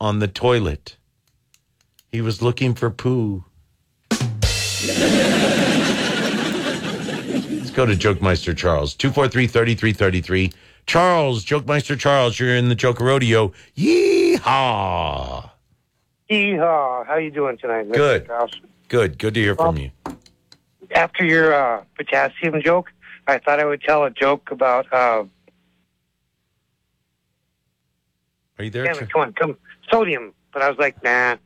on the toilet. He was looking for poo. Let's go to Jokemeister Charles. 243-3333. Charles, Jokemeister Charles, you're in the Joke Rodeo. Yeehaw! Yeehaw! How you doing tonight, Mr. Good. Strauss? Good to hear from you. After your potassium joke, I thought I would tell a joke about... Are you there? Damn it, come on. Sodium. But I was like, nah.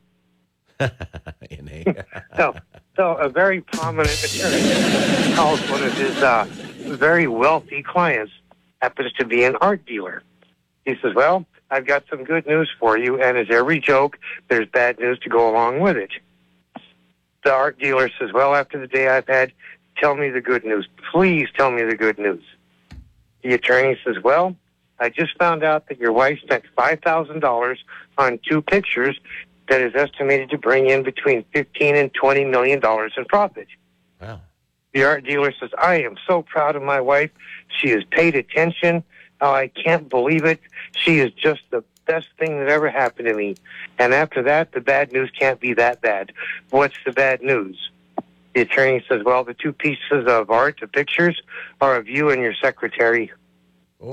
So a very prominent attorney calls one of his very wealthy clients, happens to be an art dealer. He says, well, I've got some good news for you, and as every joke, there's bad news to go along with it. The art dealer says, well, after the day I've had, tell me the good news. Please tell me the good news. The attorney says, well, I just found out that your wife spent $5,000 on 2 pictures that is estimated to bring in between $15 and $20 million in profit. Wow. The art dealer says, I am so proud of my wife. She has paid attention. Oh, I can't believe it. She is just the best thing that ever happened to me. And after that, the bad news can't be that bad. What's the bad news? The attorney says, well, the 2 pieces of art, the pictures, are of you and your secretary. Oh.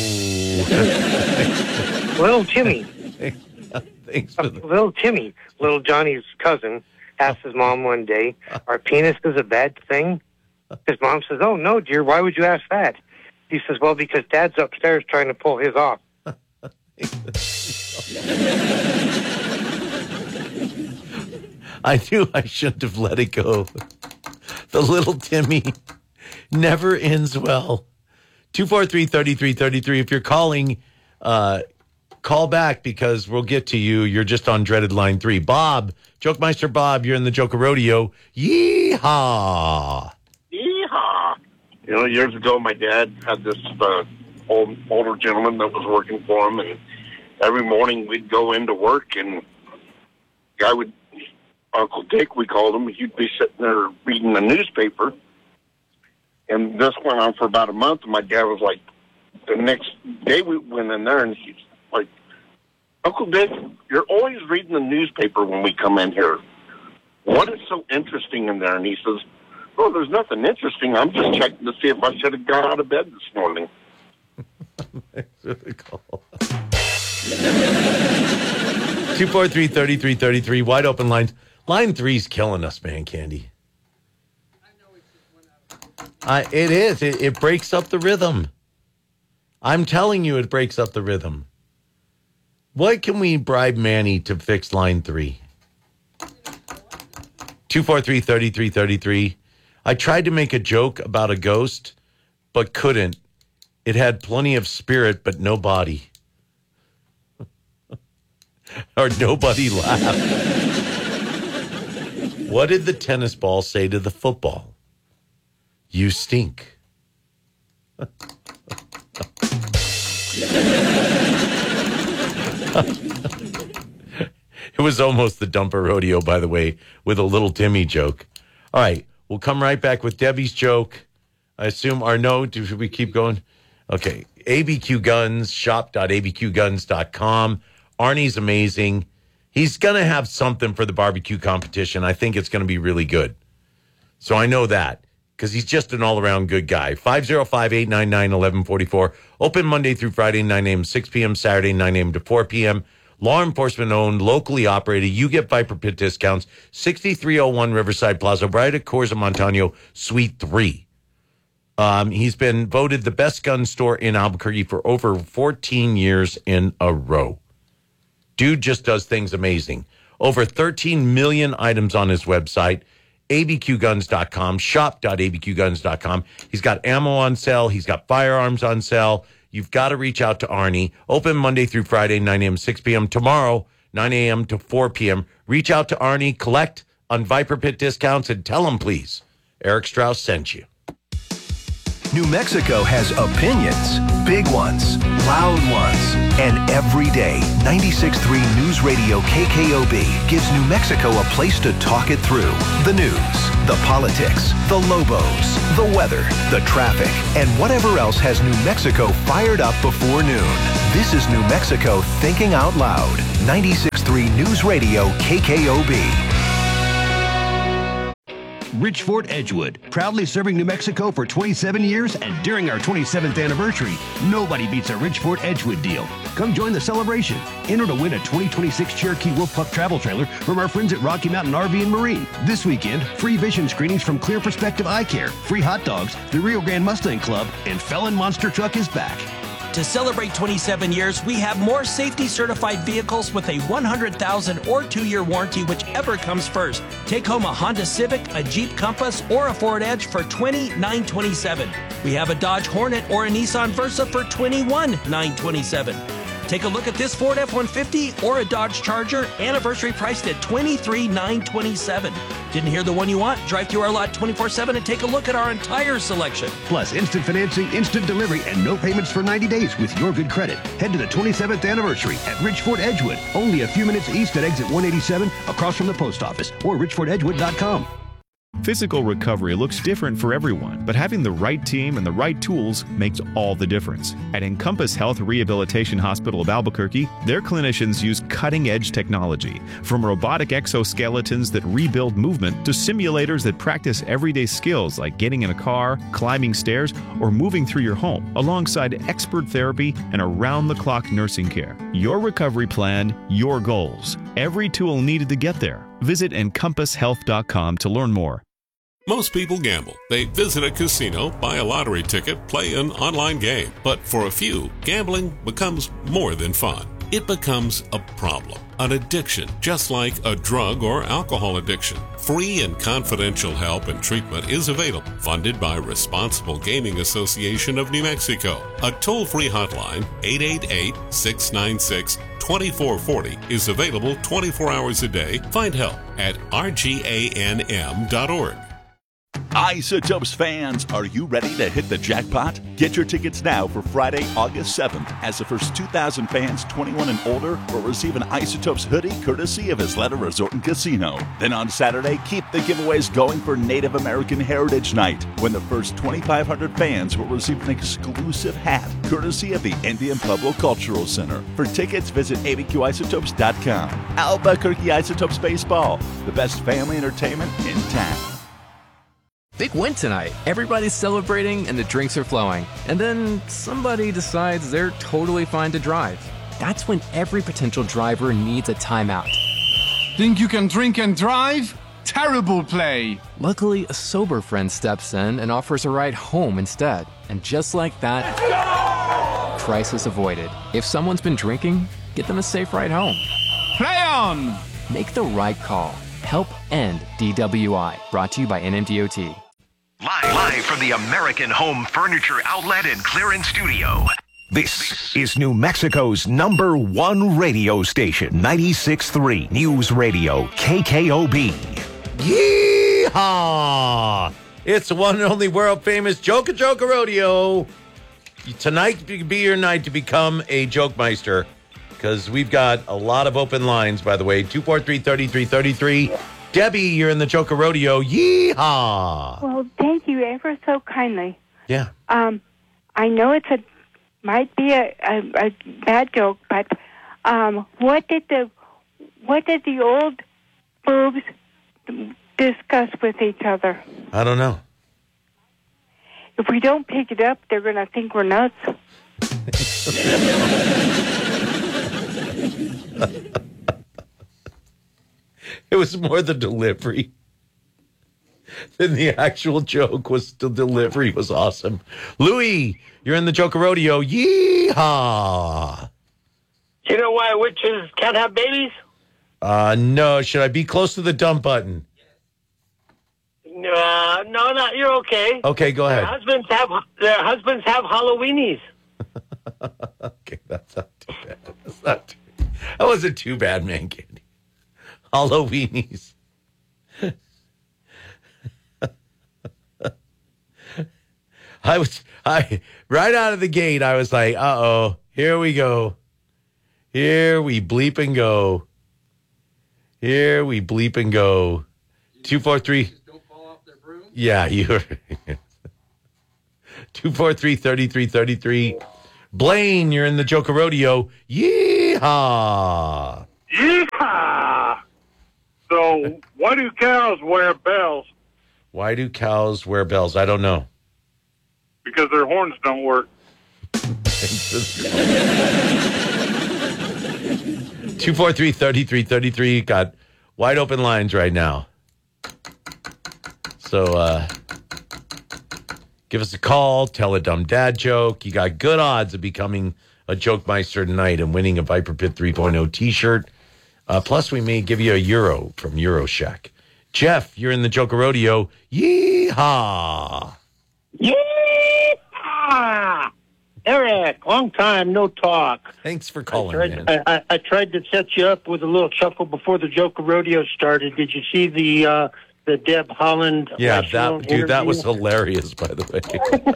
Little Timmy. Thanks for Little Timmy, little Johnny's cousin, asked his mom one day, are penises a bad thing? His mom says, oh, no, dear, why would you ask that? He says, well, because Dad's upstairs trying to pull his off. I knew I shouldn't have let it go. The little Timmy never ends well. 243-3333. If you're calling, call back because we'll get to you. You're just on dreaded line 3. Bob, Jokemeister Bob, you're in the Joker Rodeo. Yeehaw! Yeehaw! You know, years ago, my dad had this older gentleman that was working for him, and every morning we'd go into work, and guy would, Uncle Dick, we called him, he'd be sitting there reading the newspaper, and this went on for about a month, and my dad was like, the next day we went in there, and he's like, Uncle Dick, you're always reading the newspaper when we come in here. What is so interesting in there? And he says, oh, there's nothing interesting. I'm just checking to see if I should have got out of bed this morning. Thanks for the call. 243-3333, wide open lines. Line 3's killing us, man, Candy. It is. It breaks up the rhythm. I'm telling you, it breaks up the rhythm. What can we bribe Manny to fix line 3? 243-3333. I tried to make a joke about a ghost, but couldn't. It had plenty of spirit, but no body. Or nobody laughed. What did the tennis ball say to the football? You stink. It was almost the Dumper Rodeo, by the way, with a little Timmy joke. All right, we'll come right back with Debbie's joke. I assume, or no, should we keep going? Okay, ABQ Guns, shop.abqguns.com. Arnie's amazing. He's going to have something for the barbecue competition. I think it's going to be really good. So I know that because he's just an all-around good guy. 505-899-1144. Open Monday through Friday, 9 a.m., 6 p.m., Saturday, 9 a.m. to 4 p.m. Law enforcement owned, locally operated. You get Viper Pit discounts. 6301 Riverside Plaza, right at Corsa Montano, Suite 3. He's been voted the best gun store in Albuquerque for over 14 years in a row. Dude just does things amazing. Over 13 million items on his website, abqguns.com, shop.abqguns.com. He's got ammo on sale. He's got firearms on sale. You've got to reach out to Arnie. Open Monday through Friday, 9 a.m., 6 p.m. Tomorrow, 9 a.m. to 4 p.m. Reach out to Arnie, collect on Viper Pit discounts, and tell him, please, Eric Strauss sent you. New Mexico has opinions, big ones, loud ones, and every day, 96.3 News Radio KKOB gives New Mexico a place to talk it through. The news, the politics, the Lobos, the weather, the traffic, and whatever else has New Mexico fired up before noon. This is New Mexico Thinking Out Loud. 96.3 News Radio KKOB. Rich Ford Edgewood, proudly serving New Mexico for 27 years, and during our 27th anniversary, nobody beats a Rich Ford Edgewood deal. Come join the celebration. Enter to win a 2026 Cherokee Wolf Pup travel trailer from our friends at Rocky Mountain RV and Marine. This weekend, free vision screenings from Clear Perspective Eye Care, free hot dogs, the Rio Grande Mustang Club, and Felon Monster Truck is back. To celebrate 27 years, we have more safety-certified vehicles with a 100,000 or 2-year warranty, whichever comes first. Take home a Honda Civic, a Jeep Compass, or a Ford Edge for $20,927. We have a Dodge Hornet or a Nissan Versa for $21,927. Take a look at this Ford F-150 or a Dodge Charger, anniversary priced at $23,927. Didn't hear the one you want? Drive through our lot 24/7 and take a look at our entire selection. Plus, instant financing, instant delivery, and no payments for 90 days with your good credit. Head to the 27th anniversary at Rich Ford Edgewood, only a few minutes east at exit 187, across from the post office, or richfordedgewood.com. Physical recovery looks different for everyone, but having the right team and the right tools makes all the difference. At Encompass Health Rehabilitation Hospital of Albuquerque, their clinicians use cutting-edge technology, from robotic exoskeletons that rebuild movement to simulators that practice everyday skills like getting in a car, climbing stairs, or moving through your home, alongside expert therapy and around-the-clock nursing care. Your recovery plan, your goals. Every tool needed to get there. Visit EncompassHealth.com to learn more. Most people gamble. They visit a casino, buy a lottery ticket, play an online game. But for a few, gambling becomes more than fun. It becomes a problem, an addiction, just like a drug or alcohol addiction. Free and confidential help and treatment is available, funded by Responsible Gaming Association of New Mexico. A toll-free hotline, 888-696-2440, is available 24 hours a day. Find help at rganm.org. Isotopes fans, are you ready to hit the jackpot? Get your tickets now for Friday, August 7th, as the first 2,000 fans 21 and older will receive an Isotopes hoodie courtesy of Isleta Resort and Casino. Then on Saturday, keep the giveaways going for Native American Heritage Night, when the first 2,500 fans will receive an exclusive hat courtesy of the Indian Pueblo Cultural Center. For tickets, visit abqisotopes.com. Albuquerque Isotopes Baseball, the best family entertainment in town. Big win tonight. Everybody's celebrating and the drinks are flowing. And then somebody decides they're totally fine to drive. That's when every potential driver needs a timeout. Think you can drink and drive? Terrible play. Luckily, a sober friend steps in and offers a ride home instead. And just like that, crisis avoided. If someone's been drinking, get them a safe ride home. Play on! Make the right call. Help end DWI. Brought to you by NMDOT. Live from the American Home Furniture Outlet and Clearance Studio. This is New Mexico's #1 radio station, 96.3 News Radio KKOB. Yeehaw! It's the one and only world famous Joker Rodeo. Tonight could be your night to become a joke meister, because we've got a lot of open lines, by the way. 243-3333. Debbie, you're in the Joker Rodeo. Yeehaw! Well, thank you ever so kindly. Yeah. I know might be a bad joke, but what did the old boobs discuss with each other? I don't know. If we don't pick it up, they're going to think we're nuts. It was more the delivery than the actual joke. The delivery was awesome. Louis, you're in the Joker Rodeo. Yeehaw! You know why witches can't have babies? No. Should I be close to the dump button? No, not. You're okay. Okay, go ahead. Their husbands have Halloweenies. Okay, that's not too bad. That wasn't too bad, man candy. Halloweenies. right out of the gate, I was like, uh-oh, here we go. Here we bleep and go. Here we bleep and go. 243. Don't fall off their broom? Yeah, you're 243-3333. Blaine, you're in the Joker Rodeo. Yeehaw! Yeehaw! So, why do cows wear bells? Why do cows wear bells? I don't know. Because their horns don't work. 243-3333. Got wide open lines right now. So, give us a call. Tell a dumb dad joke. You got good odds of becoming a Joke Meister tonight and winning a Viper Pit 3.0 t-shirt. Plus, we may give you a euro from Euroshack. Jeff, you're in the Joker Rodeo. Yeehaw! Yeehaw! Eric, long time, no talk. Thanks for calling, man. I tried to set you up with a little chuckle before the Joker Rodeo started. Did you see the Deb Holland? Yeah, that was hilarious, by the way.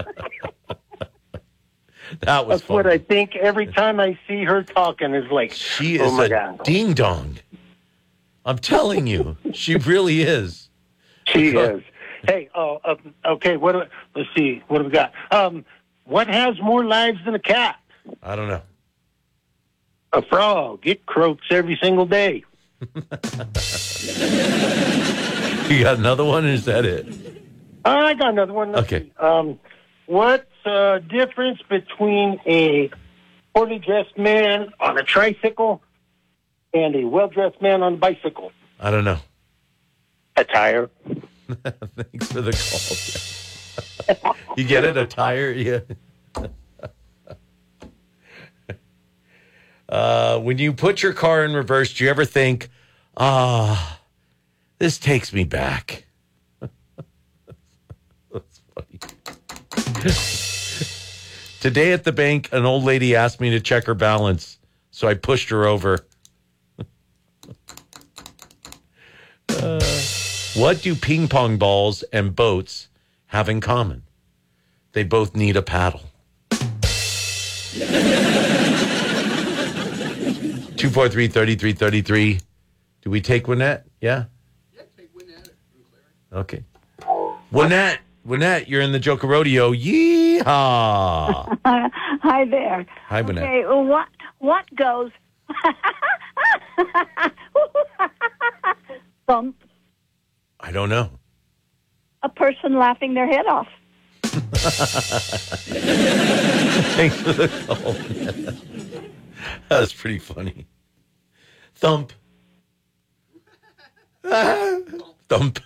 That was That's what I think every time I see her talking is like, she is a ding-dong. I'm telling you, she really is. She is. Hey, okay, let's see, what have we got? What has more lives than a cat? I don't know. A frog. It croaks every single day. You got another one, or is that it? I got another one. Let's okay. See. What's the difference between a poorly dressed man on a tricycle and a well-dressed man on a bicycle? I don't know. Attire. Thanks for the call. You get it? Attire? Yeah. When you put your car in reverse, do you ever think, this takes me back? That's funny. Today at the bank, an old lady asked me to check her balance, so I pushed her over. What do ping pong balls and boats have in common? They both need a paddle. 243-3333. Do we take Winnette? Yeah? Yeah, take Winnette. Okay. Winnette, you're in the Joker Rodeo. Yeehaw! Hi there. Hi, Winnette. Okay, what goes thump? I don't know. A person laughing their head off. Thanks for the call. That was pretty funny. Thump. Thump.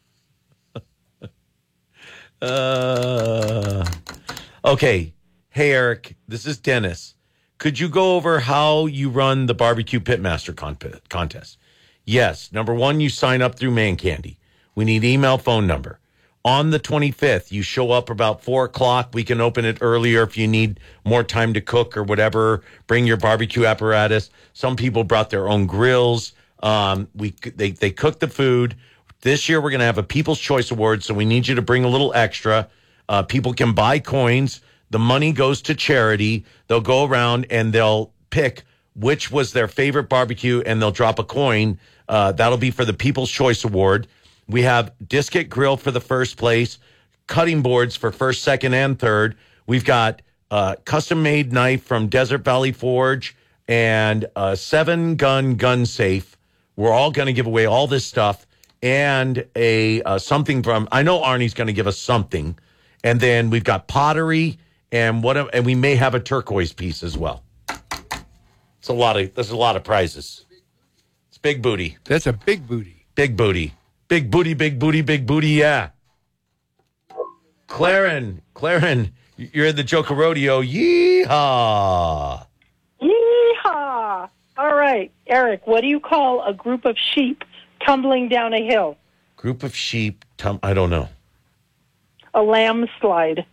Okay. Hey, Eric, this is Dennis. Could you go over how you run the barbecue pitmaster contest? Yes. Number one, you sign up through Man Candy. We need email, phone number. On the 25th, you show up about 4 o'clock. We can open it earlier if you need more time to cook or whatever. Bring your barbecue apparatus. Some people brought their own grills. They cook the food. This year, we're going to have a People's Choice Award, so we need you to bring a little extra. People can buy coins. The money goes to charity. They'll go around and they'll pick which was their favorite barbecue, and they'll drop a coin. That'll be for the People's Choice Award. We have Disket Grill for the first place, cutting boards for first, second, and third. We've got a custom-made knife from Desert Valley Forge and a 7-gun gun safe. We're all going to give away all this stuff and a something from, I know Arnie's going to give us something. And then we've got pottery and we may have a turquoise piece as well. There's a lot of prizes. It's big booty. That's a big booty. Big booty. Big booty, big booty, big booty, yeah. Claren, you're in the Joker Rodeo. Yeehaw! Yeehaw! All right, Eric, what do you call a group of sheep tumbling down a hill? Group of sheep, I don't know. A lamb slide.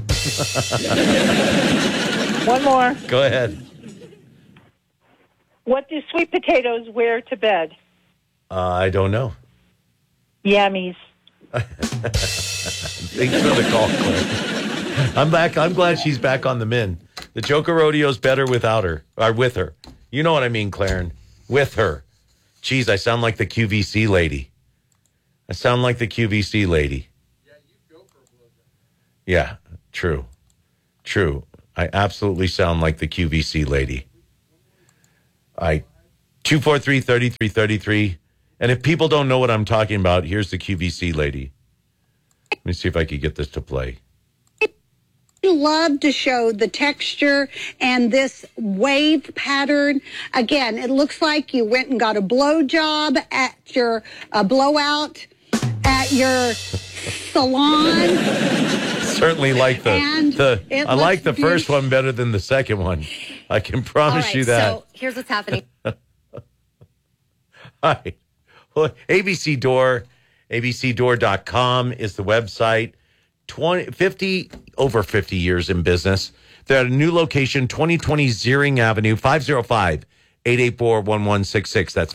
One more. Go ahead. What do sweet potatoes wear to bed? I don't know. Yammies. Thanks for the call, Claire. I'm back. I'm glad she's back on the min. The Joker Rodeo's better without her, or with her. You know what I mean, Claren. With her. Geez, I sound like the QVC lady. Yeah, true. I absolutely sound like the QVC lady. 243-3333. And if people don't know what I'm talking about, here's the QVC lady. Let me see if I can get this to play. Love to show the texture and this wave pattern. Again, it looks like you went and got a blow job at your blowout at your salon. Certainly like I like the first one better than the second one. I can promise you that. So here's what's happening. Hi. Well, ABC Door, abcdoor.com is the website. Over 50 years in business. They're at a new location, 2020 Ziering Avenue, 505-884-1166. That's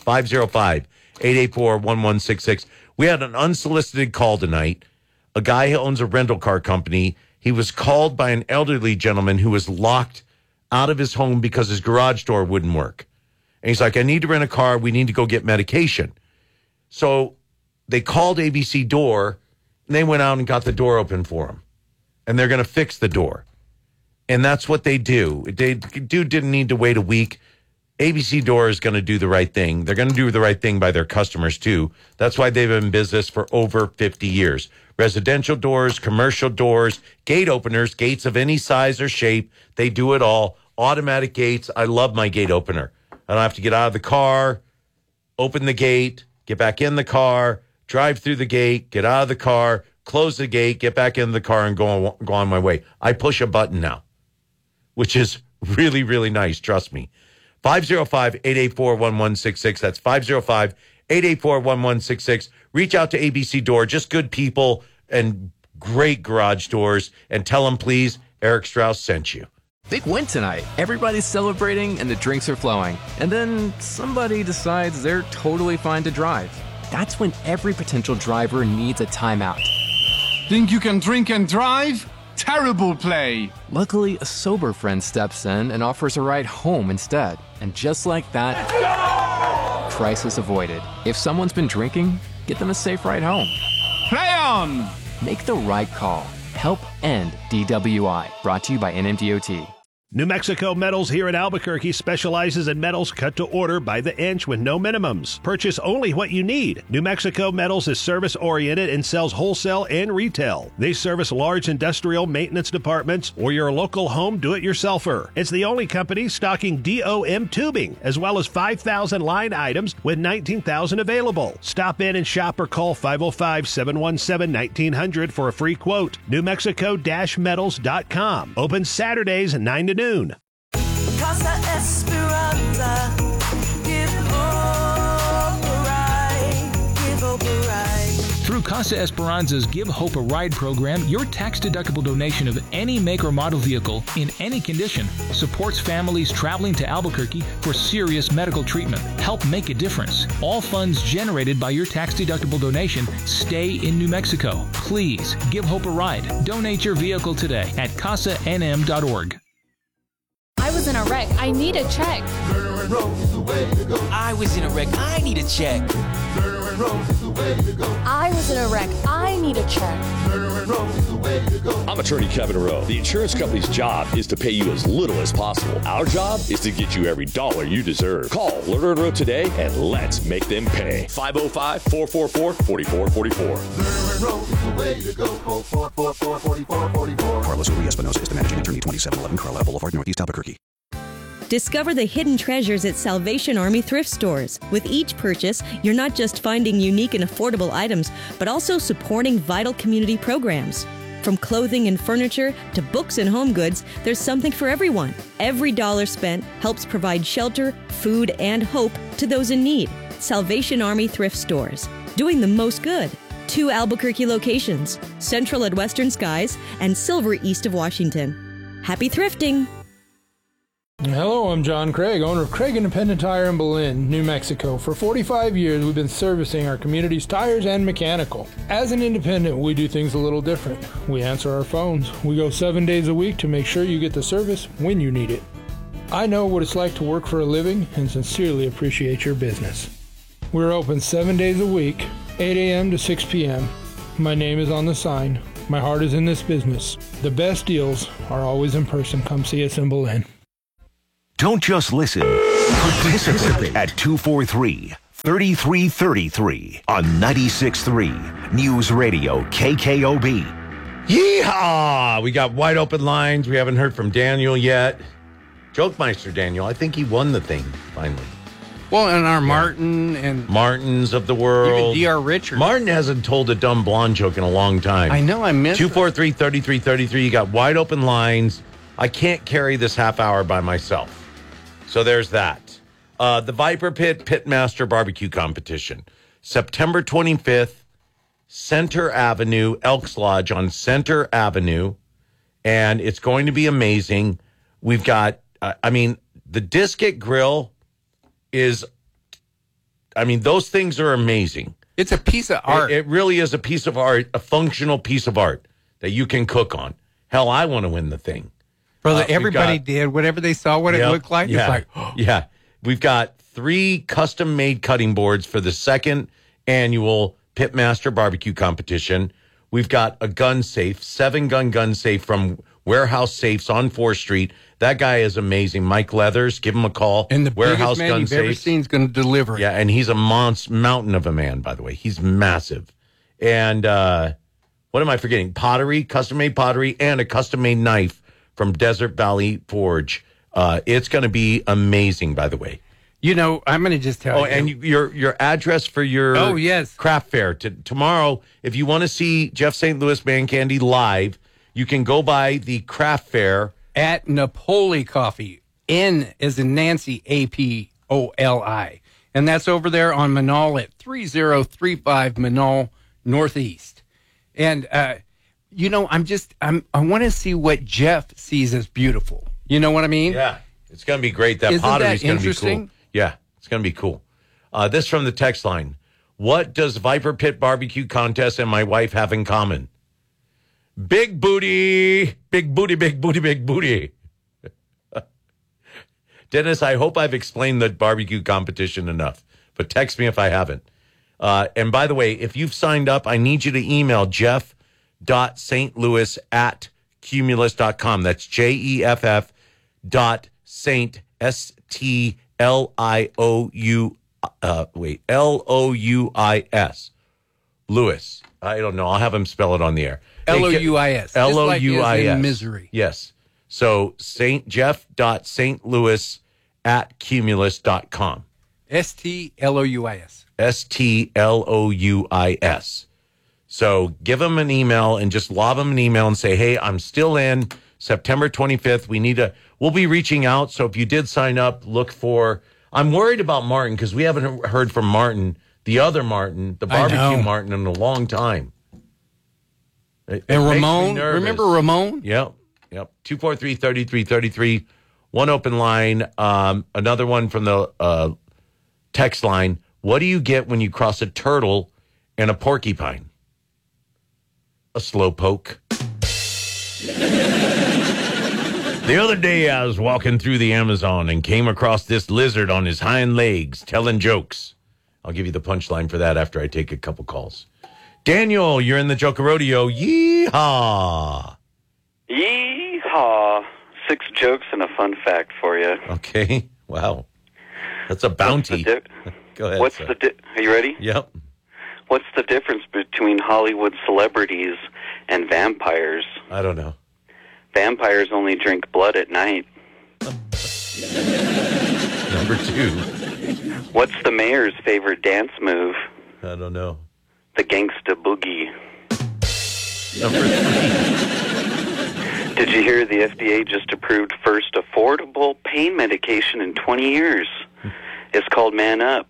505-884-1166. We had an unsolicited call tonight. A guy who owns a rental car company. He was called by an elderly gentleman who was locked out of his home because his garage door wouldn't work. And he's like, I need to rent a car. We need to go get medication. So they called ABC Door, and they went out and got the door open for him. And they're going to fix the door. And that's what they do. Dude didn't need to wait a week. ABC Door is going to do the right thing. They're going to do the right thing by their customers, too. That's why they've been in business for over 50 years. Residential doors, commercial doors, gate openers, gates of any size or shape. They do it all. Automatic gates. I love my gate opener. I don't have to get out of the car, open the gate, get back in the car, drive through the gate, get out of the car, close the gate, get back in the car, and go on my way. I push a button now, which is really, really nice. Trust me. 505-884-1166. That's 505-884-1166. Reach out to ABC Door. Just good people and great garage doors. And tell them, please, Eric Strauss sent you. Big win tonight. Everybody's celebrating and the drinks are flowing. And then somebody decides they're totally fine to drive. That's when every potential driver needs a timeout. Think you can drink and drive? Terrible play. Luckily, a sober friend steps in and offers a ride home instead. And just like that, crisis avoided. If someone's been drinking, get them a safe ride home. Play on! Make the right call. Help end DWI. Brought to you by NMDOT. New Mexico Metals here in Albuquerque specializes in metals cut to order by the inch with no minimums. Purchase only what you need. New Mexico Metals is service-oriented and sells wholesale and retail. They service large industrial maintenance departments or your local home do-it-yourselfer. It's the only company stocking DOM tubing, as well as 5,000 line items with 19,000 available. Stop in and shop or call 505-717-1900 for a free quote. NewMexico-Metals.com. Open Saturdays 9 to noon. Casa Esperanza, give hope a ride, give hope a ride. Through Casa Esperanza's Give Hope a Ride program, your tax-deductible donation of any make or model vehicle in any condition supports families traveling to Albuquerque for serious medical treatment. Help make a difference. All funds generated by your tax-deductible donation stay in New Mexico. Please give Hope a ride. Donate your vehicle today at casanm.org. I was in a wreck. I need a check. I was in a wreck. I need a check. I was in a wreck. I need a check. I'm attorney Kevin Rowe. The insurance company's job is to pay you as little as possible. Our job is to get you every dollar you deserve. Call Lerner & Rowe today and let's make them pay. 505-444-4444. Carlos Uri Espinosa is the managing attorney, 2711 Carlisle Boulevard, Northeast Albuquerque. Discover the hidden treasures at Salvation Army thrift stores. With each purchase, you're not just finding unique and affordable items, but also supporting vital community programs. From clothing and furniture to books and home goods, there's something for everyone. Every dollar spent helps provide shelter, food, and hope to those in need. Salvation Army thrift stores, doing the most good. 2 Albuquerque locations, Central at Western Skies and Silver east of Washington. Happy thrifting! Hello, I'm John Craig, owner of Craig Independent Tire in Belen, New Mexico. For 45 years, we've been servicing our community's tires and mechanical. As an independent, we do things a little different. We answer our phones. We go 7 days a week to make sure you get the service when you need it. I know what it's like to work for a living and sincerely appreciate your business. We're open 7 days a week, 8 a.m. to 6 p.m. My name is on the sign. My heart is in this business. The best deals are always in person. Come see us in Belen. Don't just listen. Participate at 243-3333 on 96.3 News Radio KKOB. Yeehaw! We got wide open lines. We haven't heard from Daniel yet. Jokemeister Daniel. I think he won the thing finally. Well, and our Martin and Martins of the world. Even D.R. Richards. Martin hasn't told a dumb blonde joke in a long time. I know, I missed 243-3333. You got wide open lines. I can't carry this half hour by myself. So there's that. The Viper Pit Pitmaster Barbecue Competition. September 25th, Center Avenue, Elks Lodge on Center Avenue. And it's going to be amazing. We've got, the Disket Grill is, those things are amazing. It's a piece of art. It really is a piece of art, a functional piece of art that you can cook on. Hell, I want to win the thing. Brother, everybody did. Whatever they saw what it looked like, yeah, it's like, yeah. We've got 3 custom-made cutting boards for the second annual Pitmaster Barbecue Competition. We've got a gun safe, 7-gun safe from Warehouse Safes on 4th Street. That guy is amazing. Mike Leathers, give him a call. And the Warehouse biggest man gun you've ever seen is going to deliver it. Yeah, and he's a mountain of a man, by the way. He's massive. And what am I forgetting? Pottery, custom-made pottery, and a custom-made knife from Desert Valley Forge. It's going to be amazing, by the way. You know, I'm going to just tell you. Oh, and your address for your craft fair. Tomorrow, if you want to see Jeff St. Louis Band Candy live, you can go by the craft fair. At Napoli Coffee. N as in Nancy, A-P-O-L-I. And that's over there on Manal at 3035 Manal Northeast. And, I want to see what Jeff sees as beautiful. You know what I mean? Yeah, it's going to be great. That pottery's going to be cool. Yeah, it's going to be cool. This from the text line. What does Viper Pit Barbecue Contest and my wife have in common? Big booty, big booty, big booty, big booty. Dennis, I hope I've explained the barbecue competition enough, but text me if I haven't. And by the way, if you've signed up, I need you to email jeff.stlouis@cumulus.com. That's jeff.saint, L-O-U-I-S. Lewis. I don't know. I'll have him spell it on the air. L-O-U-I-S. L-O-U-I-S. Like misery. Yes. So jeff.stlouis@cumulus.com. S-T-L-O-U-I-S. S-T-L-O-U-I-S. So give them an email and just lob them an email and say, hey, I'm still in September 25th. We'll be reaching out. So if you did sign up, I'm worried about Martin because we haven't heard from Martin, the other Martin, the barbecue Martin, in a long time. And Ramon, remember Ramon? Yep. 243-3333. One open line. Another one from the text line. What do you get when you cross a turtle and a porcupine? A slowpoke. The other day I was walking through the Amazon and came across this lizard on his hind legs telling jokes. I'll give you the punchline for that after I take a couple calls. Daniel, you're in the Joker Rodeo. Yeehaw! Yeehaw! 6 jokes and a fun fact for you. Okay. Wow. That's a bounty. Go ahead. Are you ready? Yep. What's the difference between Hollywood celebrities and vampires? I don't know. Vampires only drink blood at night. Number 2. What's the mayor's favorite dance move? I don't know. The gangsta boogie. Number 3. Did you hear the FDA just approved first affordable pain medication in 20 years? It's called Man Up.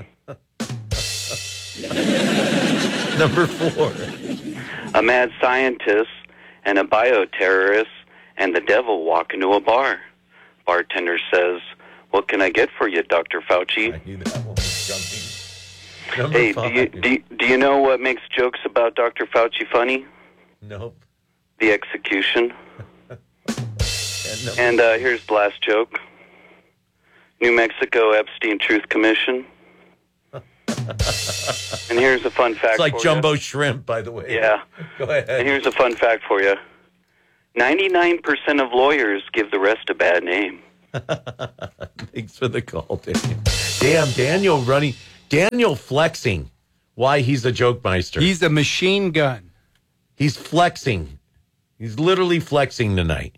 Number 4. A mad scientist and a bioterrorist and the devil walk into a bar. Bartender says, "What can I get for you, Dr. Fauci?" I knew that one was jumping. Number Hey, 5. do you know what makes jokes about Dr. Fauci funny? Nope. The execution. And here's the last joke. New Mexico Epstein Truth Commission. And here's a fun fact It's like for jumbo you. shrimp, by the way. Yeah. Go ahead. And here's a fun fact for you. 99% of lawyers give the rest a bad name. Thanks for the call, Daniel. Damn, Daniel flexing why he's a joke meister. He's a machine gun. He's flexing. He's literally flexing tonight.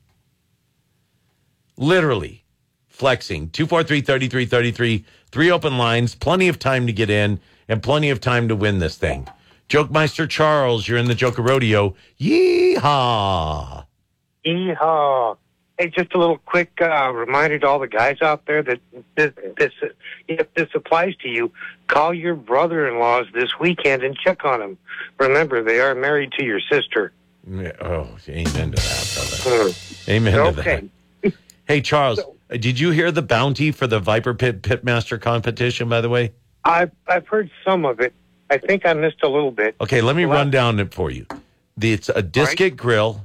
Literally flexing. 243-3333. 3 open lines. Plenty of time to get in and plenty of time to win this thing. Joke Meister Charles, you're in the Joker Rodeo. Yeehaw. Yeehaw. Hey, just a little quick reminder to all the guys out there that if this applies to you, call your brother-in-laws this weekend and check on them. Remember, they are married to your sister. Oh, amen to that, brother. Amen to that. Hey, Charles, did you hear the bounty for the Viper Pit Pitmaster competition, by the way? I've heard some of it. I think I missed a little bit. Okay, let me run down it for you. It's a Disket grill,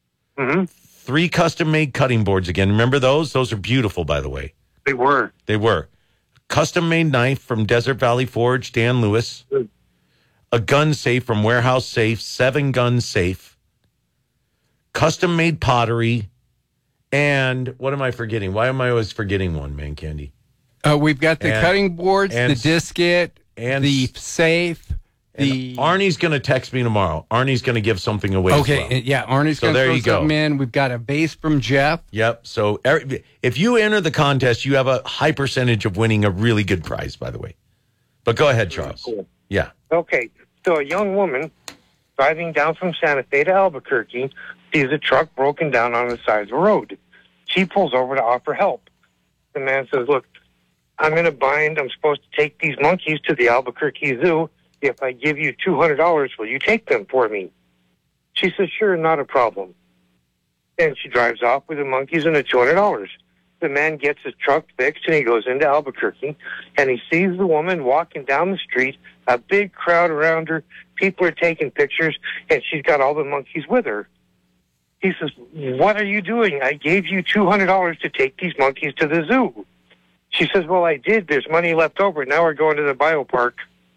3 custom-made cutting boards again. Remember those? Those are beautiful, by the way. They were. They were. Custom-made knife from Desert Valley Forge, Dan Lewis. A gun safe from Warehouse Safe, 7-gun safe. Custom-made pottery. And what am I forgetting? Why am I always forgetting one, Man Candy? We've got the cutting boards, the disket, and the safe. Arnie's going to text me tomorrow. Arnie's going to give something away. Okay, as well. yeah, Arnie's So going to there throw you go. something in. We've got a base from Jeff. Yep. So if you enter the contest, you have a high percentage of winning a really good prize, by the way. But go ahead, Charles. Cool. Yeah. Okay, so a young woman driving down from Santa Fe to Albuquerque sees a truck broken down on the side of the road. She pulls over to offer help. The man says, "Look, I'm in a bind. I'm supposed to take these monkeys to the Albuquerque Zoo. If I give you $200, will you take them for me?" She says, "Sure, not a problem." And she drives off with the monkeys and the $200. The man gets his truck fixed, and he goes into Albuquerque, and he sees the woman walking down the street, a big crowd around her. People are taking pictures, and she's got all the monkeys with her. He says, "What are you doing? I gave you $200 to take these monkeys to the zoo." She says, "Well, I did. There's money left over. Now we're going to the biopark."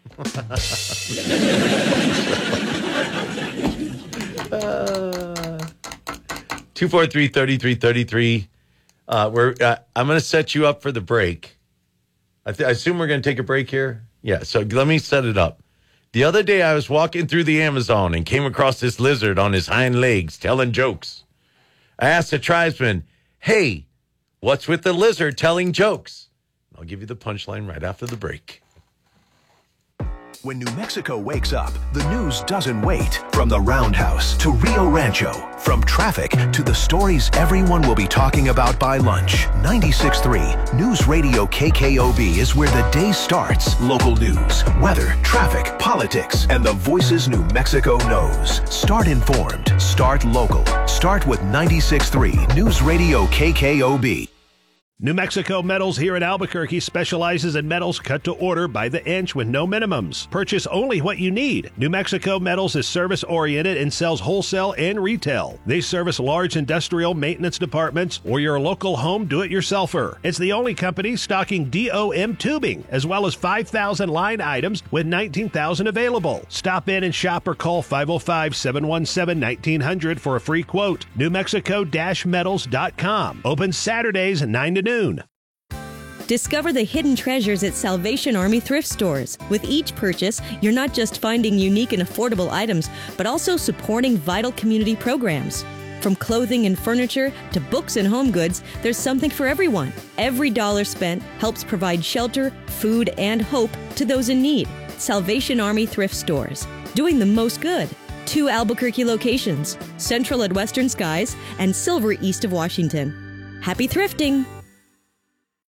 243-3333. I'm going to set you up for the break. I assume we're going to take a break here. Yeah, so let me set it up. The other day I was walking through the Amazon and came across this lizard on his hind legs telling jokes. I asked the tribesman, "Hey, what's with the lizard telling jokes?" I'll give you the punchline right after the break. When New Mexico wakes up, the news doesn't wait. From the Roundhouse to Rio Rancho, from traffic to the stories everyone will be talking about by lunch. 96.3 News Radio KKOB is where the day starts. Local news, weather, traffic, politics, and the voices New Mexico knows. Start informed. Start local. Start with 96.3 News Radio KKOB. New Mexico Metals here in Albuquerque specializes in metals cut to order by the inch with no minimums. Purchase only what you need. New Mexico Metals is service-oriented and sells wholesale and retail. They service large industrial maintenance departments or your local home do-it-yourselfer. It's the only company stocking DOM tubing, as well as 5,000 line items with 19,000 available. Stop in and shop or call 505-717-1900 for a free quote. NewMexico-metals.com. Open Saturdays 9 to noon. Discover the hidden treasures at Salvation Army thrift stores. With each purchase, you're not just finding unique and affordable items, but also supporting vital community programs. From clothing and furniture to books and home goods, there's something for everyone. Every dollar spent helps provide shelter, food, and hope to those in need. Salvation Army thrift stores, doing the most good. 2 Albuquerque locations, Central at Western Skies and Silver east of Washington. Happy thrifting! Hi,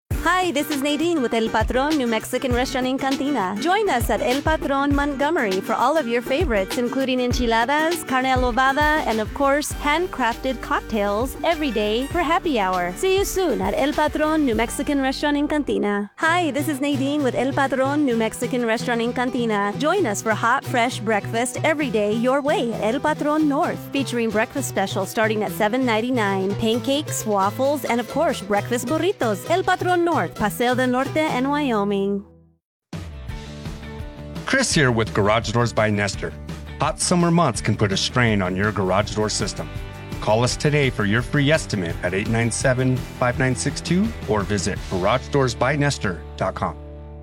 Hi, this is Nadine with El Patron New Mexican Restaurant in Cantina. Join us at El Patron Montgomery for all of your favorites, including enchiladas, carne adobada, and of course, handcrafted cocktails every day for happy hour. See you soon at El Patron New Mexican Restaurant in Cantina. Hi, this is Nadine with El Patron New Mexican Restaurant in Cantina. Join us for hot, fresh breakfast every day your way at El Patron North, featuring breakfast specials starting at $7.99, pancakes, waffles, and of course, breakfast burritos. El Patron North, Paseo del Norte, and Wyoming. Chris here with Garage Doors by Nestor. Hot summer months can put a strain on your garage door system. Call us today for your free estimate at 897-5962 or visit GarageDoorsByNestor.com.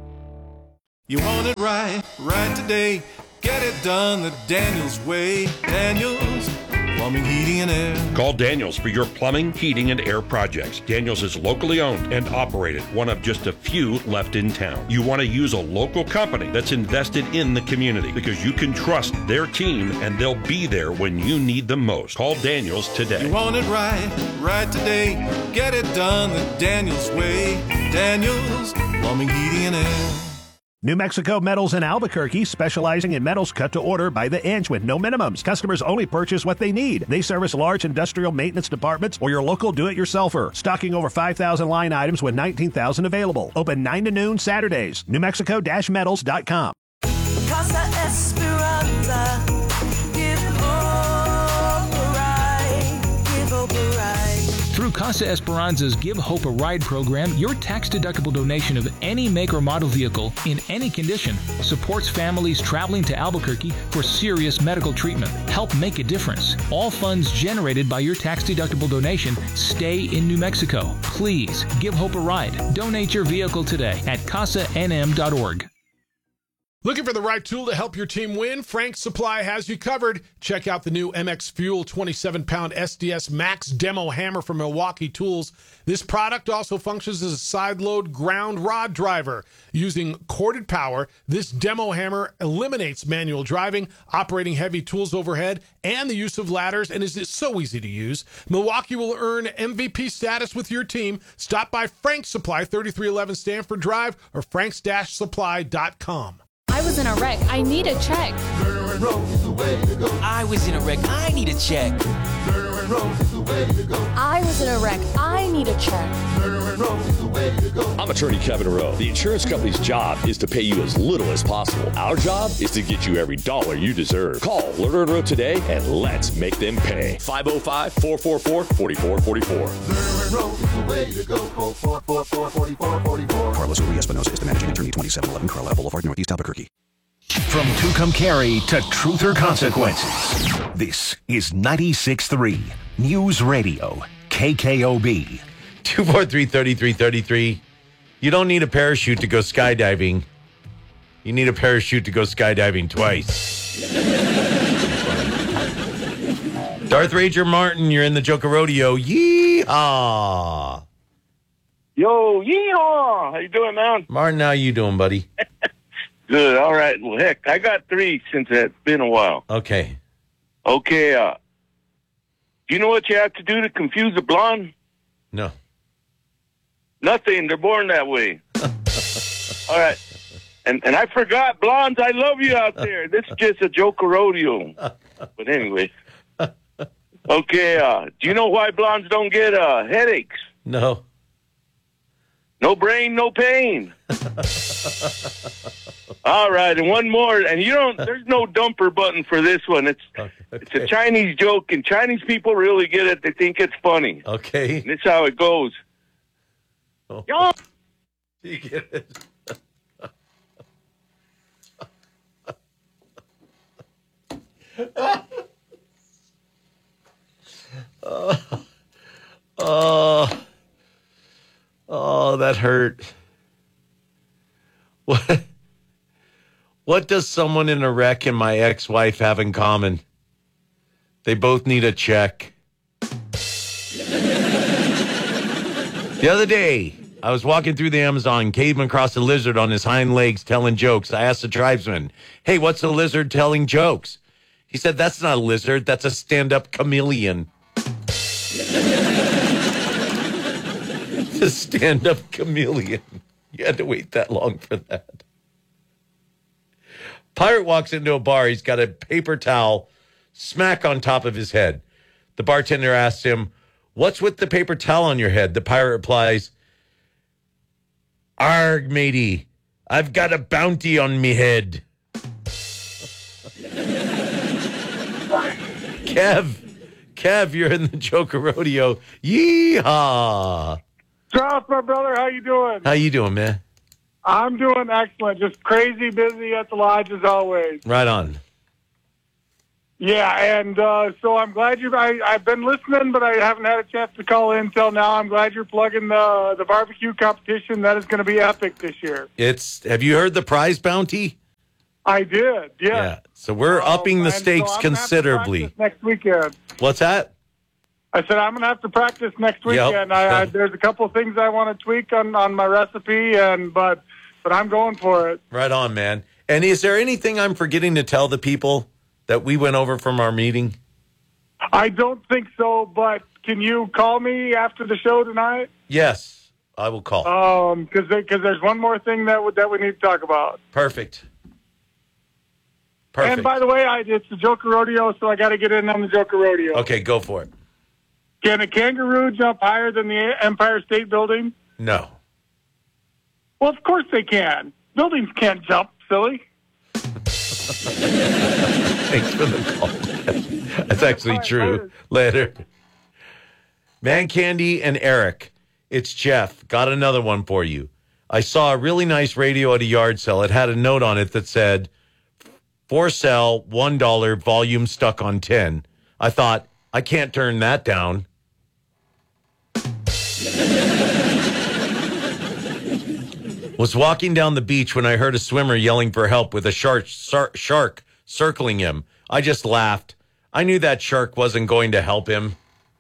You want it right today. Get it done the Daniels way. Daniels Plumbing, Heating, and Air. Call Daniels for your plumbing, heating, and air projects. Daniels is locally owned and operated, one of just a few left in town. You want to use a local company that's invested in the community because you can trust their team and they'll be there when you need them most. Call Daniels today. You want it right today. Get it done the Daniels way. Daniels Plumbing, Heating, and Air. New Mexico Metals in Albuquerque, specializing in metals cut to order by the inch with no minimums. Customers only purchase what they need. They service large industrial maintenance departments or your local do-it-yourselfer. Stocking over 5,000 line items with 19,000 available. Open 9 to noon Saturdays. NewMexico-metals.com. Casa Esperanza. Give hope a ride. Give hope a ride. Through Casa Esperanza's Give Hope a Ride program, your tax-deductible donation of any make or model vehicle in any condition supports families traveling to Albuquerque for serious medical treatment. Help make a difference. All funds generated by your tax-deductible donation stay in New Mexico. Please give Hope a ride. Donate your vehicle today at casanm.org. Looking for the right tool to help your team win? Frank's Supply has you covered. Check out the new MX Fuel 27-pound SDS Max Demo Hammer from Milwaukee Tools. This product also functions as a side-load ground rod driver. Using corded power, this demo hammer eliminates manual driving, operating heavy tools overhead, and the use of ladders, and is so easy to use. Milwaukee will earn MVP status with your team. Stop by Frank's Supply, 3311 Stanford Drive, or franks-supply.com. I was in a wreck. I need a check. I was in a wreck. I need a check. I was in a wreck. I need a check. I'm attorney Kevin Rowe. The insurance company's job is to pay you as little as possible. Our job is to get you every dollar you deserve. Call Lerner & Rowe today and let's make them pay. 505-444-4444. Carlos Uri Espinosa is the managing attorney, 2711 Carlisle Boulevard, Northeast Albuquerque. From Tucumcari to Truth or Consequences, this is 96.3 News Radio, KKOB. 243-3333. You don't need a parachute to go skydiving. You need a parachute to go skydiving twice. Darth Ranger Martin, you're in the Joker Rodeo. Yeehaw! Yo, yeehaw! How you doing, man? Martin, how you doing, buddy? Good, all right. Well, heck, I got 3 since it's been a while. Okay. Okay, do you know what you have to do to confuse a blonde? No. Nothing. They're born that way. All right. And I forgot, blondes, I love you out there. This is just a Joker Rodeo. But anyway. Okay, do you know why blondes don't get headaches? No. No brain, no pain. All right, and one more, and there's no dumper button for this one. It's a Chinese joke, and Chinese people really get it. They think it's funny. Okay. And this is how it goes. Oh. Yo! You get it? Oh, that hurt. What does someone in a wreck and my ex-wife have in common? They both need a check. The other day, I was walking through the Amazon, came across a lizard on his hind legs telling jokes. I asked the tribesman, hey, what's a lizard telling jokes? He said, that's not a lizard, that's a stand-up chameleon. The stand-up chameleon. You had to wait that long for that. Pirate walks into a bar. He's got a paper towel smack on top of his head. The bartender asks him, "What's with the paper towel on your head?" The pirate replies, "Arg, matey, I've got a bounty on me head." Kev, you're in the Joker Rodeo. Yeehaw! Josh, my brother, how you doing? How you doing, man? I'm doing excellent. Just crazy busy at the lodge as always. Right on. Yeah, and so I'm glad I've been listening, but I haven't had a chance to call in till now. I'm glad you're plugging the barbecue competition. That is going to be epic this year. Have you heard the prize bounty? I did, yeah. So we're upping the stakes so I'm gonna have to considerably. practice next weekend. What's that? I said I'm going to have to practice next weekend. Yep. There's a couple of things I want to tweak on my recipe, but I'm going for it. Right on, man. And is there anything I'm forgetting to tell the people that we went over from our meeting? I don't think so, but can you call me after the show tonight? Yes, I will call. Because there's one more thing that we need to talk about. Perfect. And by the way, it's the Joker Rodeo, so I got to get in on the Joker Rodeo. Okay, go for it. Can a kangaroo jump higher than the Empire State Building? No. Well, of course they can. Buildings can't jump, silly. Thanks for the call. That's actually true. Later. Man Candy and Eric, it's Jeff. Got another one for you. I saw a really nice radio at a yard sale. It had a note on it that said, "For sale, $1, volume stuck on 10. I thought, I can't turn that down. Was walking down the beach when I heard a swimmer yelling for help with a shark circling him. I just laughed. I knew that shark wasn't going to help him.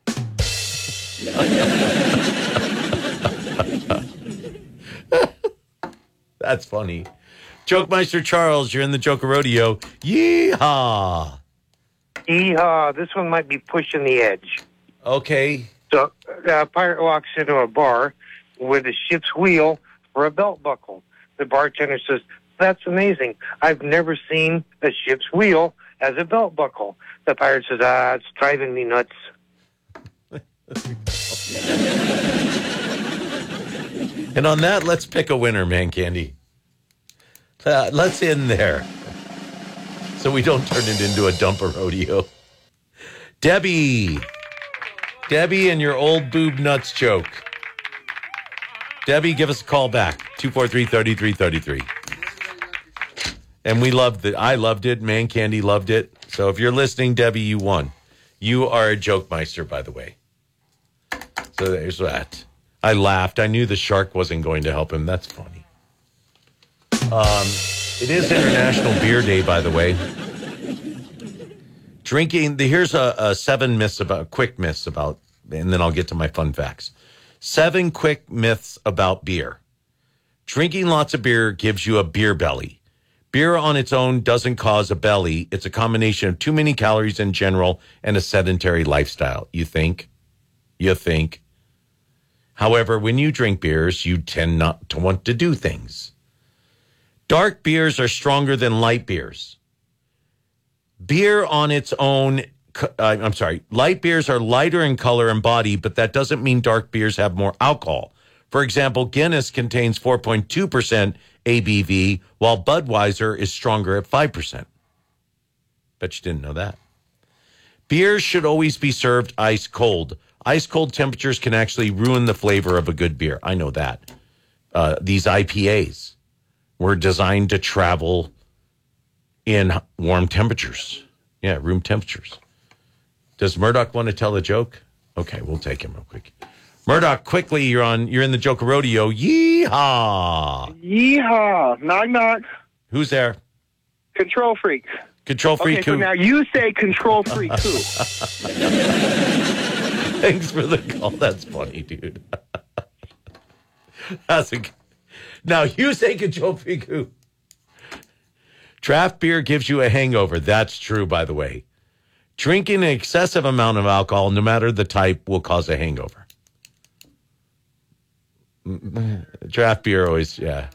That's funny. Jokemeister Charles, you're in the Joker Rodeo. Yeehaw! Yeehaw! This one might be pushing the edge. Okay. So, a pirate walks into a bar with a ship's wheel for a belt buckle. The bartender says, "That's amazing. I've never seen a ship's wheel as a belt buckle." The pirate says, "It's driving me nuts." And on that, let's pick a winner, Man Candy. Let's end there so we don't turn it into a dumper rodeo. Debbie and your old boob nuts joke. Debbie, give us a call back, 243-3333. And we loved it. I loved it. Man Candy loved it. So if you're listening, Debbie, you won. You are a jokemeister, by the way. So there's that. I laughed. I knew the shark wasn't going to help him. That's funny. It is International Beer Day, by the way. Drinking. Here's a 7 myths about quick myths about, and then I'll get to my fun facts. 7 quick myths about beer. Drinking lots of beer gives you a beer belly. Beer on its own doesn't cause a belly. It's a combination of too many calories in general and a sedentary lifestyle. You think? However, when you drink beers, you tend not to want to do things. Dark beers are stronger than light beers. Beer on its own, light beers are lighter in color and body, but that doesn't mean dark beers have more alcohol. For example, Guinness contains 4.2% ABV, while Budweiser is stronger at 5%. Bet you didn't know that. Beers should always be served ice cold. Ice cold temperatures can actually ruin the flavor of a good beer. I know that. These IPAs were designed to travel in warm temperatures. Yeah, room temperatures. Does Murdoch want to tell a joke? Okay, we'll take him real quick. Murdoch, quickly, you're in the Joker Rodeo. Yeehaw! Yeehaw! Knock, knock. Who's there? Control Freak. Control Freak okay, who? So now you say Control Freak who? Thanks for the call. That's funny, dude. Now you say Control Freak who? Draft beer gives you a hangover. That's true, by the way. Drinking an excessive amount of alcohol, no matter the type, will cause a hangover. Draft beer always, yeah.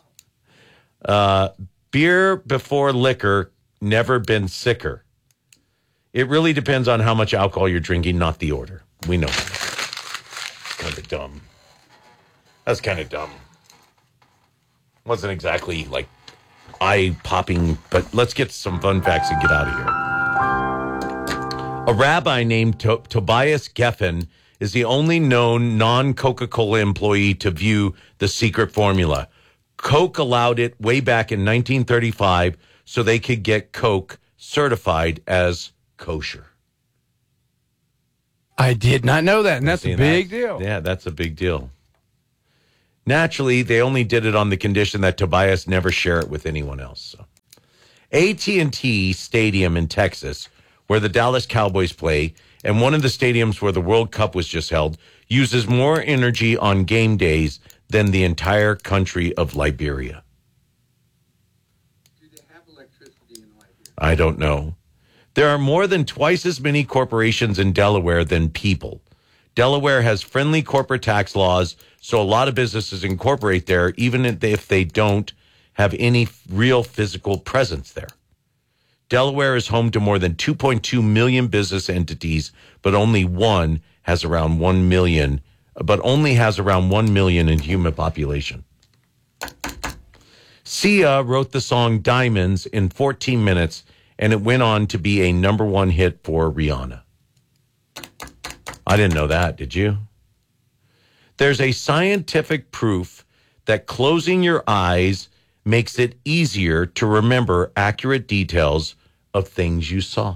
Beer before liquor, never been sicker. It really depends on how much alcohol you're drinking, not the order. We know. Kind of dumb. That's kind of dumb. Wasn't exactly like eye-popping, but let's get some fun facts and get out of here. A rabbi named Tobias Geffen is the only known non-Coca-Cola employee to view the secret formula. Coke allowed it way back in 1935 so they could get Coke certified as kosher. I did not know that, and that's a big deal. Yeah, that's a big deal. Naturally, they only did it on the condition that Tobias never share it with anyone else. So. AT&T Stadium in Texas, where the Dallas Cowboys play, and one of the stadiums where the World Cup was just held, uses more energy on game days than the entire country of Liberia. Do they have electricity in Liberia? I don't know. There are more than twice as many corporations in Delaware than people. Delaware has friendly corporate tax laws, so a lot of businesses incorporate there, even if they don't have any real physical presence there. Delaware is home to more than 2.2 million business entities, but only has around 1 million in human population. Sia wrote the song Diamonds in 14 minutes, and it went on to be a number one hit for Rihanna. I didn't know that, did you? There's a scientific proof that closing your eyes makes it easier to remember accurate details of things you saw.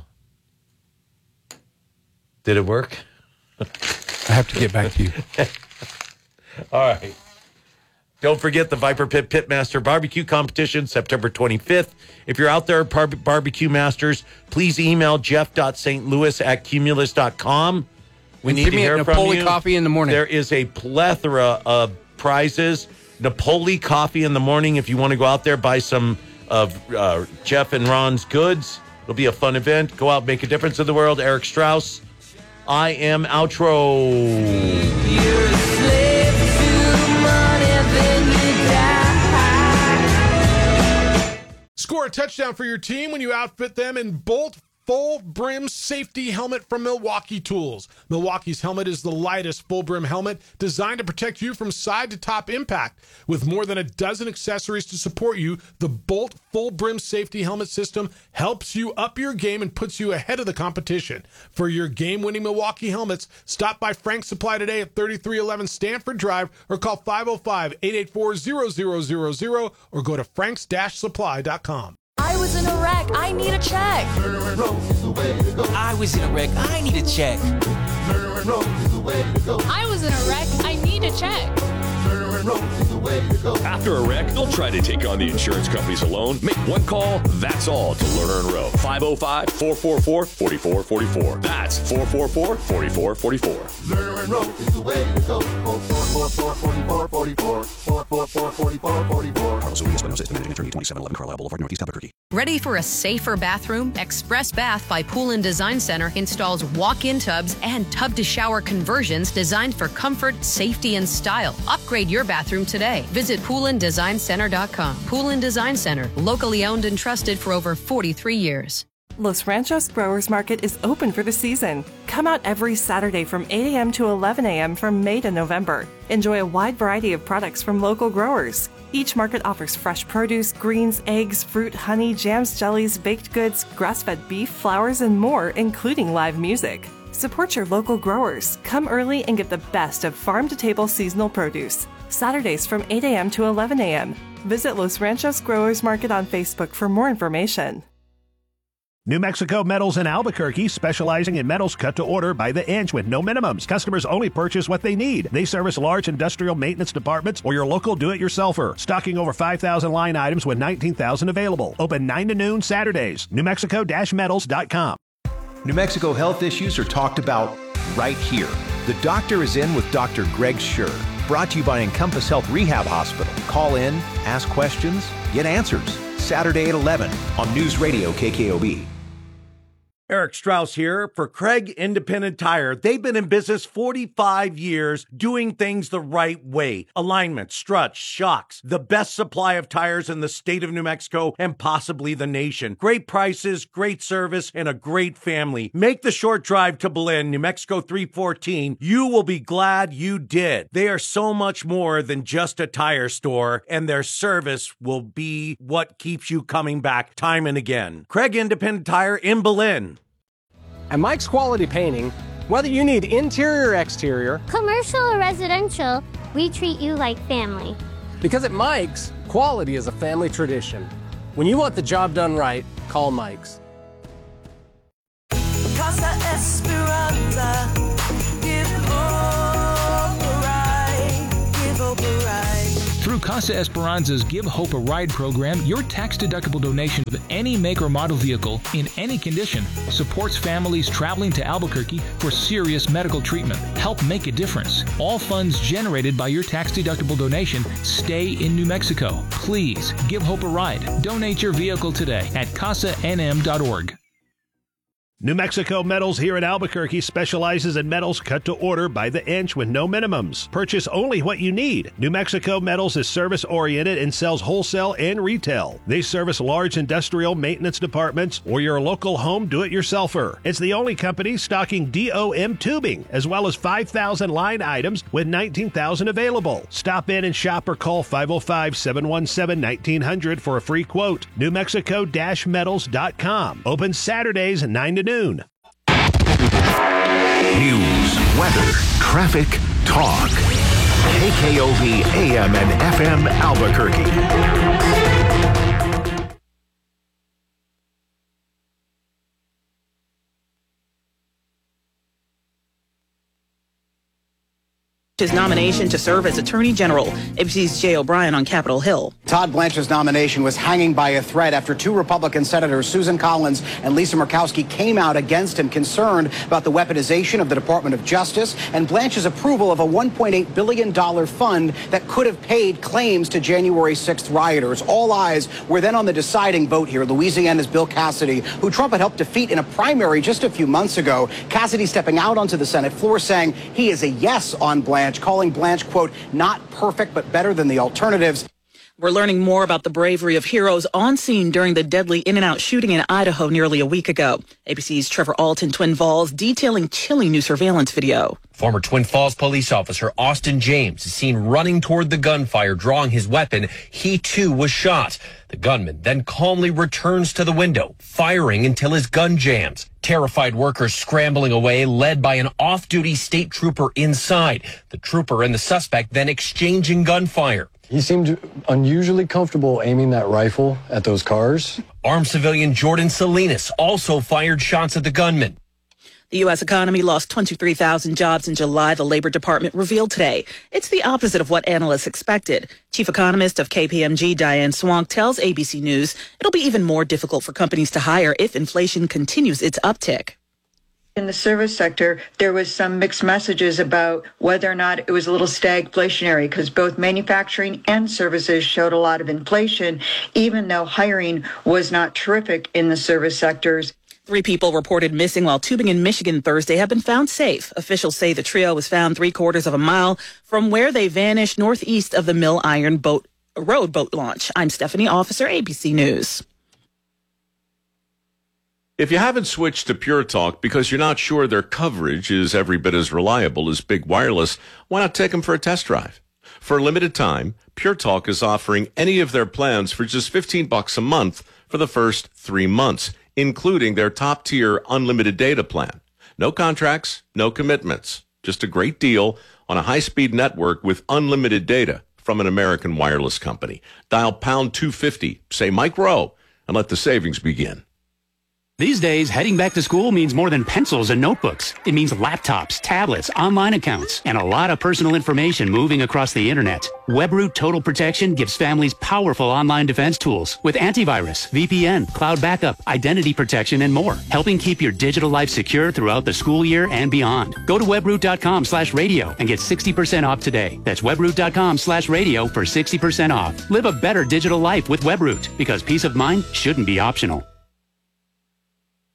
Did it work? I have to get back to you. All right. Don't forget the Viper Pit Pitmaster Barbecue Competition, September 25th. If you're out there, barbecue masters, please email jeff.stlouis@cumulus.com. We need to hear from you. Napoli coffee in the morning. There is a plethora of prizes. Napoli coffee in the morning. If you want to go out there, buy some of Jeff and Ron's goods. It'll be a fun event. Go out, make a difference in the world. Eric Strauss. I am outro. You're a slave to money, then you die. Score a touchdown for your team when you outfit them in Bolt Full Brim Safety Helmet from Milwaukee Tools. Milwaukee's helmet is the lightest full brim helmet designed to protect you from side to top impact. With more than a dozen accessories to support you, the Bolt Full Brim Safety Helmet system helps you up your game and puts you ahead of the competition. For your game-winning Milwaukee helmets, stop by Frank's Supply today at 3311 Stanford Drive or call 505-884-0000 or go to franks-supply.com. I was in a wreck. I need a check. I was in a wreck. I need a check. I was in a wreck. I need a check. After a wreck, don't try to take on the insurance companies alone. Make one call, that's all, to Lerner and Rowe. 505-444-4444. That's 444-4444. Lerner and Rowe is the way to go. 444-4444. 444-4444. Carlos Urias, Espinosa, Managing Attorney, 2711 Carlisle Boulevard, Northeast Albuquerque. Ready for a safer bathroom? Express Bath by Pool & Design Center installs walk-in tubs and tub-to-shower conversions designed for comfort, safety, and style. Upgrade your bathroom today. Visit poolanddesignCenter.com. Pool & Design Center, locally owned and trusted for over 43 years. Los Ranchos Growers Market is open for the season. Come out every Saturday from 8 a.m. to 11 a.m. from May to November. Enjoy a wide variety of products from local growers. Each market offers fresh produce, greens, eggs, fruit, honey, jams, jellies, baked goods, grass-fed beef, flowers, and more, including live music. Support your local growers. Come early and get the best of farm-to-table seasonal produce. Saturdays from 8 a.m. to 11 a.m. Visit Los Ranchos Growers Market on Facebook for more information. New Mexico Metals in Albuquerque, specializing in metals cut to order by the inch with no minimums. Customers only purchase what they need. They service large industrial maintenance departments or your local do-it-yourselfer. Stocking over 5,000 line items with 19,000 available. Open 9 to noon Saturdays. NewMexico-metals.com. New Mexico health issues are talked about right here. The Doctor is In with Dr. Greg Schur. Brought to you by Encompass Health Rehab Hospital. Call in, ask questions, get answers. Saturday at 11 on News Radio KKOB. Eric Strauss here for Craig Independent Tire. They've been in business 45 years doing things the right way. Alignment, struts, shocks, the best supply of tires in the state of New Mexico and possibly the nation. Great prices, great service, and a great family. Make the short drive to Belen, New Mexico 314. You will be glad you did. They are so much more than just a tire store, and their service will be what keeps you coming back time and again. Craig Independent Tire in Belen. At Mike's Quality Painting, whether you need interior or exterior, commercial or residential, we treat you like family. Because at Mike's, quality is a family tradition. When you want the job done right, call Mike's. Casa Esperanza, give hope a ride, give hope a ride. Through Casa Esperanza's Give Hope a Ride program, your tax-deductible donation of any make or model vehicle in any condition supports families traveling to Albuquerque for serious medical treatment. Help make a difference. All funds generated by your tax-deductible donation stay in New Mexico. Please give Hope a ride. Donate your vehicle today at casanm.org. New Mexico Metals here in Albuquerque specializes in metals cut to order by the inch with no minimums. Purchase only what you need. New Mexico Metals is service-oriented and sells wholesale and retail. They service large industrial maintenance departments or your local home do-it-yourselfer. It's the only company stocking DOM tubing, as well as 5,000 line items with 19,000 available. Stop in and shop or call 505-717-1900 for a free quote. NewMexico-Metals.com. Open Saturdays 9 to noon. News, weather, traffic, talk. KKOV AM and FM Albuquerque. His nomination to serve as Attorney General. ABC's Jay O'Brien on Capitol Hill. Todd Blanche's nomination was hanging by a thread after two Republican senators, Susan Collins and Lisa Murkowski, came out against him, concerned about the weaponization of the Department of Justice and Blanche's approval of a $1.8 billion fund that could have paid claims to January 6th rioters. All eyes were then on the deciding vote here. Louisiana's Bill Cassidy, who Trump had helped defeat in a primary just a few months ago. Cassidy stepping out onto the Senate floor saying he is a yes on Blanche, calling Blanche, quote, not perfect, but better than the alternatives. We're learning more about the bravery of heroes on scene during the deadly In-N-Out shooting in Idaho nearly a week ago. ABC's Trevor Ault in Twin Falls detailing chilling new surveillance video. Former Twin Falls police officer Austin James is seen running toward the gunfire, drawing his weapon. He too was shot. The gunman then calmly returns to the window, firing until his gun jams. Terrified workers scrambling away, led by an off-duty state trooper inside. The trooper and the suspect then exchanging gunfire. He seemed unusually comfortable aiming that rifle at those cars. Armed civilian Jordan Salinas also fired shots at the gunman. The U.S. economy lost 23,000 jobs in July, the Labor Department revealed today. It's the opposite of what analysts expected. Chief economist of KPMG, Diane Swank, tells ABC News it'll be even more difficult for companies to hire if inflation continues its uptick. In the service sector, there was some mixed messages about whether or not it was a little stagflationary, because both manufacturing and services showed a lot of inflation, even though hiring was not terrific in the service sectors. 3 people reported missing while tubing in Michigan Thursday have been found safe. Officials say the trio was found 3/4 of a mile from where they vanished northeast of the Mill Iron Road boat launch. I'm Stephanie Officer, ABC News. If you haven't switched to Pure Talk because you're not sure their coverage is every bit as reliable as Big Wireless, why not take them for a test drive? For a limited time, Pure Talk is offering any of their plans for just $15 a month for the first 3 months, including their top-tier unlimited data plan. No contracts, no commitments. Just a great deal on a high-speed network with unlimited data from an American wireless company. Dial pound 250, say Mike Rowe, and let the savings begin. These days, heading back to school means more than pencils and notebooks. It means laptops, tablets, online accounts, and a lot of personal information moving across the internet. WebRoot Total Protection gives families powerful online defense tools with antivirus, VPN, cloud backup, identity protection, and more, helping keep your digital life secure throughout the school year and beyond. Go to webroot.com/radio and get 60% off today. That's webroot.com/radio for 60% off. Live a better digital life with WebRoot, because peace of mind shouldn't be optional.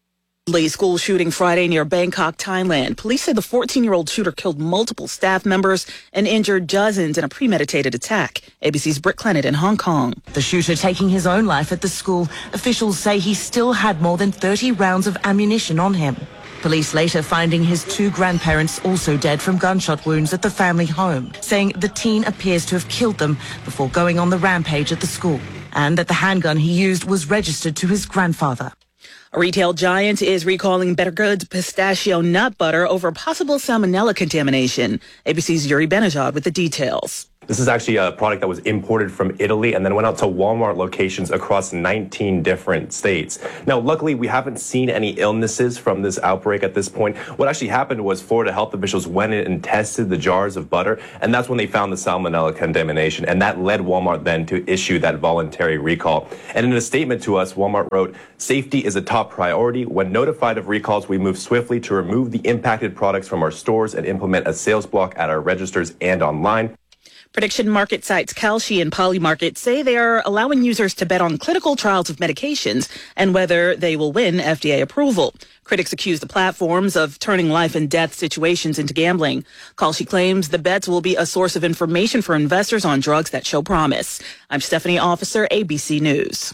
School shooting Friday near Bangkok, Thailand. Police say the 14-year-old shooter killed multiple staff members and injured dozens in a premeditated attack. ABC's Britt Clennett in Hong Kong. The shooter taking his own life at the school. Officials say he still had more than 30 rounds of ammunition on him. Police later finding his two grandparents also dead from gunshot wounds at the family home, saying the teen appears to have killed them before going on the rampage at the school, and that the handgun he used was registered to his grandfather. A retail giant is recalling Better Goods pistachio nut butter over possible salmonella contamination. ABC's Yuri Benajad with the details. This is actually a product that was imported from Italy and then went out to Walmart locations across 19 different states. Now, luckily, we haven't seen any illnesses from this outbreak at this point. What actually happened was Florida health officials went in and tested the jars of butter, and that's when they found the salmonella contamination, and that led Walmart then to issue that voluntary recall. And in a statement to us, Walmart wrote, "Safety is a top priority. When notified of recalls, we move swiftly to remove the impacted products from our stores and implement a sales block at our registers and online." Prediction market sites Kalshi and Polymarket say they are allowing users to bet on clinical trials of medications and whether they will win FDA approval. Critics accuse the platforms of turning life and death situations into gambling. Kalshi claims the bets will be a source of information for investors on drugs that show promise. I'm Stephanie Officer, ABC News.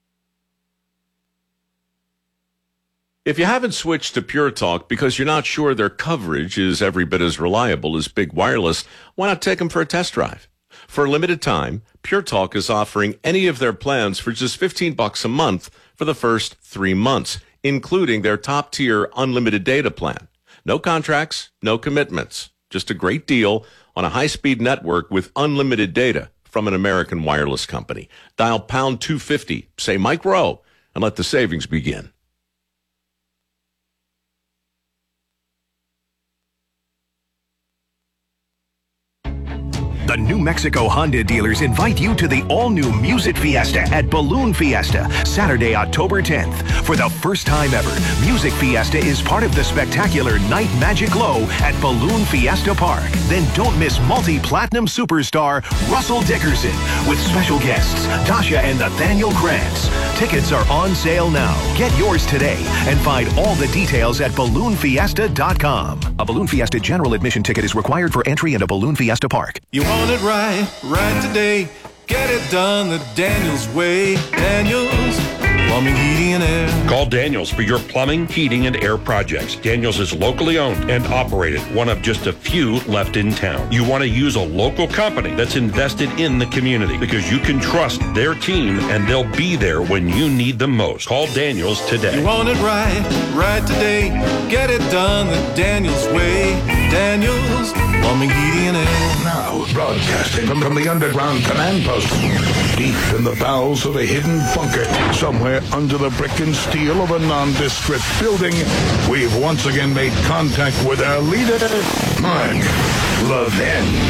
If you haven't switched to Pure Talk because you're not sure their coverage is every bit as reliable as Big Wireless, why not take them for a test drive? For a limited time, Pure Talk is offering any of their plans for just $15 a month for the first 3 months, including their top-tier unlimited data plan. No contracts, no commitments, just a great deal on a high-speed network with unlimited data from an American wireless company. Dial pound 250, say Mike Rowe, and let the savings begin. The New Mexico Honda dealers invite you to the all-new Music Fiesta at Balloon Fiesta, Saturday, October 10th. For the first time ever, Music Fiesta is part of the spectacular Night Magic Glow at Balloon Fiesta Park. Then don't miss multi-platinum superstar Russell Dickerson with special guests Tasha and Nathaniel Krantz. Tickets are on sale now. Get yours today and find all the details at balloonfiesta.com. A Balloon Fiesta general admission ticket is required for entry into Balloon Fiesta Park. You want it right today. Get it done the Daniels way. Daniels Plumbing, Heating, and Air. Call Daniels for your plumbing, heating, and air projects. Daniels is locally owned and operated, one of just a few left in town. You want to use a local company that's invested in the community because you can trust their team and they'll be there when you need them most. Call Daniels today. You want it right today. Get it done the Daniels way. Daniels Plumbing, Heating, and Air. Now broadcasting from the underground command post, deep in the bowels of a hidden bunker, somewhere under the brick and steel of a nondescript building, we've once again made contact with our leader, Mark Levin.